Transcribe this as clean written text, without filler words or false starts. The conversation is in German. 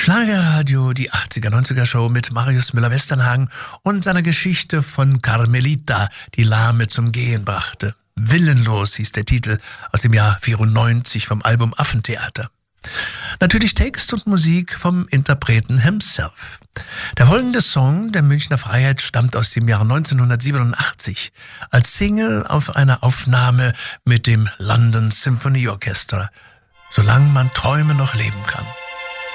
Schlagerradio, die 80er-90er-Show mit Marius Müller-Westernhagen und seiner Geschichte von Carmelita, die Lahme zum Gehen brachte. Willenlos hieß der Titel aus dem Jahr 94 vom Album Affentheater. Natürlich Text und Musik vom Interpreten himself. Der folgende Song der Münchner Freiheit stammt aus dem Jahr 1987 als Single auf einer Aufnahme mit dem London Symphony Orchestra. Solange man Träume noch leben kann.